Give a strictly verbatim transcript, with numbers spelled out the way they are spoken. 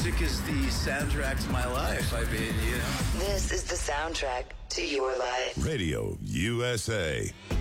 music is the soundtrack to my life. I mean, you know. This is the soundtrack to your life. Radio U S A.